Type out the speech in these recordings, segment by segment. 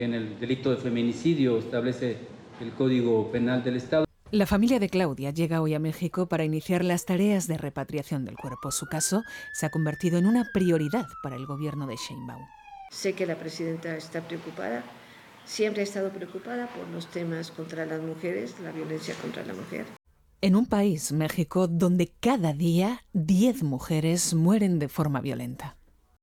En el delito de feminicidio establece el Código Penal del Estado. La familia de Claudia llega hoy a México para iniciar las tareas de repatriación del cuerpo. Su caso se ha convertido en una prioridad para el gobierno de Sheinbaum. Sé que la presidenta está preocupada, siempre ha estado preocupada por los temas contra las mujeres, la violencia contra la mujer. En un país, México, donde cada día 10 mujeres mueren de forma violenta.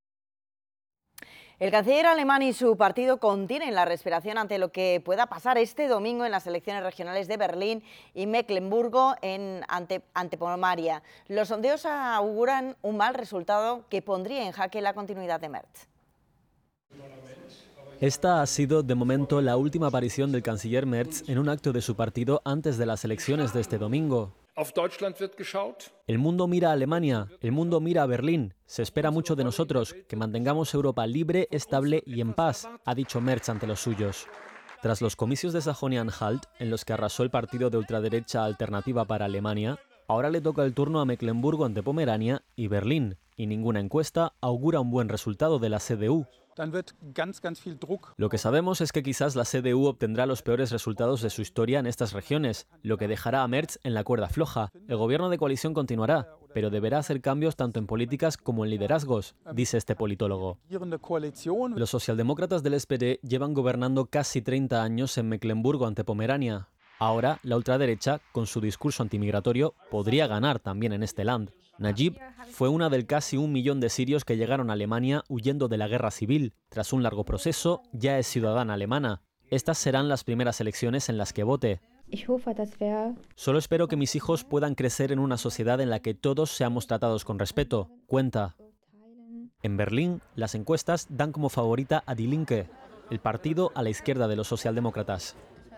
El canciller alemán y su partido contienen la respiración ante lo que pueda pasar este domingo en las elecciones regionales de Berlín y Mecklemburgo ante Pomerania. Los sondeos auguran un mal resultado que pondría en jaque la continuidad de Merz. Esta ha sido, de momento, la última aparición del canciller Merz en un acto de su partido antes de las elecciones de este domingo. El mundo mira a Alemania, el mundo mira a Berlín. Se espera mucho de nosotros, que mantengamos Europa libre, estable y en paz, ha dicho Merz ante los suyos. Tras los comicios de Sajonia-Anhalt, en los que arrasó el partido de ultraderecha Alternativa para Alemania, ahora le toca el turno a Mecklemburgo ante Pomerania y Berlín, y ninguna encuesta augura un buen resultado de la CDU. Lo que sabemos es que quizás la CDU obtendrá los peores resultados de su historia en estas regiones, lo que dejará a Merz en la cuerda floja. El gobierno de coalición continuará, pero deberá hacer cambios tanto en políticas como en liderazgos, dice este politólogo. Los socialdemócratas del SPD llevan gobernando casi 30 años en Mecklemburgo ante Pomerania. Ahora, la ultraderecha, con su discurso antimigratorio, podría ganar también en este land. Najib fue una del casi 1 millón de sirios que llegaron a Alemania huyendo de la guerra civil. Tras un largo proceso, ya es ciudadana alemana. Estas serán las primeras elecciones en las que vote. Solo espero que mis hijos puedan crecer en una sociedad en la que todos seamos tratados con respeto, cuenta. En Berlín, las encuestas dan como favorita a Die Linke, el partido a la izquierda de los socialdemócratas.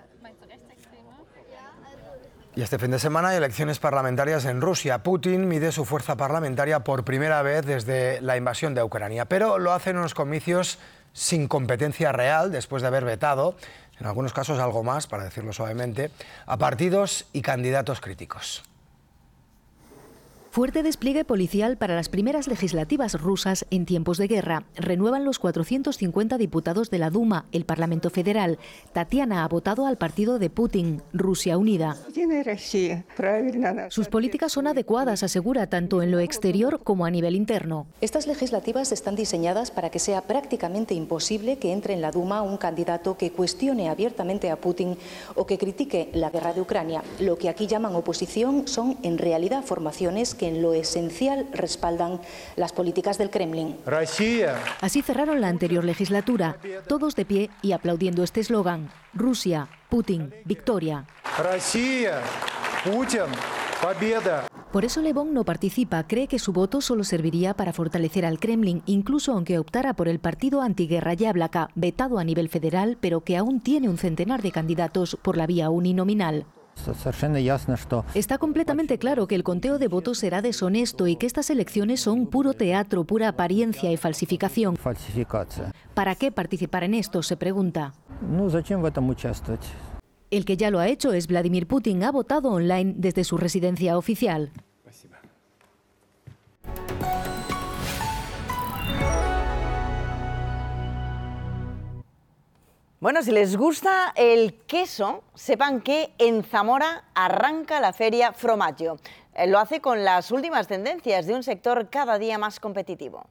Y este fin de semana hay elecciones parlamentarias en Rusia. Putin mide su fuerza parlamentaria por primera vez desde la invasión de Ucrania, pero lo hace en unos comicios sin competencia real, después de haber vetado, en algunos casos algo más, para decirlo suavemente, a partidos y candidatos críticos. Fuerte despliegue policial para las primeras legislativas rusas en tiempos de guerra. Renuevan los 450 diputados de la Duma, el Parlamento Federal. Tatiana ha votado al partido de Putin, Rusia Unida. Sus políticas son adecuadas, asegura, tanto en lo exterior como a nivel interno. Estas legislativas están diseñadas para que sea prácticamente imposible que entre en la Duma un candidato que cuestione abiertamente a Putin o que critique la guerra de Ucrania. Lo que aquí llaman oposición son en realidad formaciones que en lo esencial respaldan las políticas del Kremlin. Así cerraron la anterior legislatura, todos de pie y aplaudiendo este eslogan: Rusia, Putin, victoria. Por eso Levón no participa, cree que su voto solo serviría para fortalecer al Kremlin, incluso aunque optara por el partido antiguerra Yablaka, vetado a nivel federal, pero que aún tiene un centenar de candidatos por la vía uninominal. Está completamente claro que el conteo de votos será deshonesto y que estas elecciones son puro teatro, pura apariencia y falsificación. ¿Para qué participar en esto?, se pregunta. El que ya lo ha hecho es Vladimir Putin. Ha votado online desde su residencia oficial. Bueno, si les gusta el queso, sepan que en Zamora arranca la feria Fromaggio. Lo hace con las últimas tendencias de un sector cada día más competitivo.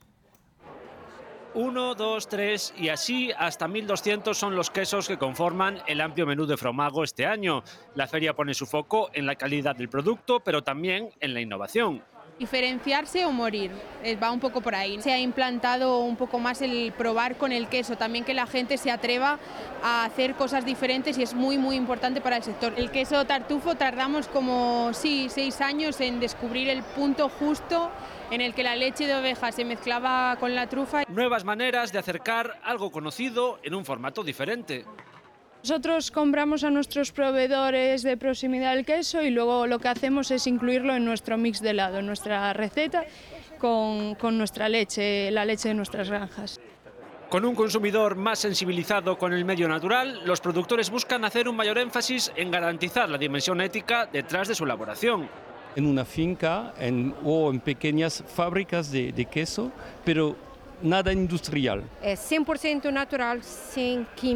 1, 2, 3 y así hasta 1.200 son los quesos que conforman el amplio menú de Fromago este año. La feria pone su foco en la calidad del producto, pero también en la innovación. Diferenciarse o morir, va un poco por ahí. Se ha implantado un poco más el probar con el queso, también que la gente se atreva a hacer cosas diferentes y es muy importante para el sector. El queso tartufo tardamos como 6 años en descubrir el punto justo en el que la leche de oveja se mezclaba con la trufa. Nuevas maneras de acercar algo conocido en un formato diferente. Nosotros compramos a nuestros proveedores de proximidad el queso y luego lo que hacemos es incluirlo en nuestro mix de helado, en nuestra receta con nuestra leche, la leche de nuestras granjas. Con un consumidor más sensibilizado con el medio natural, los productores buscan hacer un mayor énfasis en garantizar la dimensión ética detrás de su elaboración. En una finca o en pequeñas fábricas de queso, pero nada industrial. Es 100% natural, sin químicos.